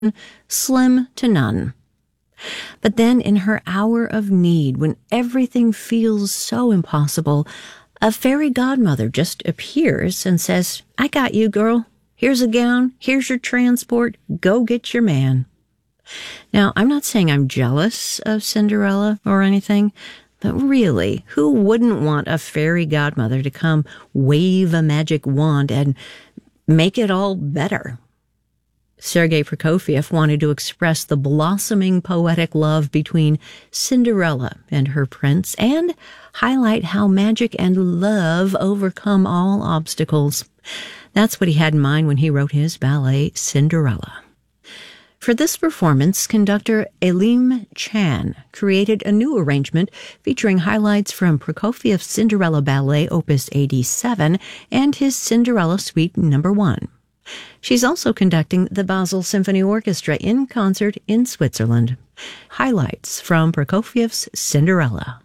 slim to none. But then in her hour of need, when everything feels so impossible, a fairy godmother just appears and says, "I got you, girl. Here's a gown. Here's your transport. Go get your man." Now, I'm not saying I'm jealous of Cinderella or anything, but really, who wouldn't want a fairy godmother to come wave a magic wand and make it all better? Sergei Prokofiev wanted to express the blossoming poetic love between Cinderella and her prince and highlight how magic and love overcome all obstacles. That's what he had in mind when he wrote his ballet, Cinderella. For this performance, conductor Elim Chan created a new arrangement featuring highlights from Prokofiev's Cinderella Ballet Opus 87 and his Cinderella Suite No. 1. She's also conducting the Basel Symphony Orchestra in concert in Switzerland. Highlights from Prokofiev's Cinderella.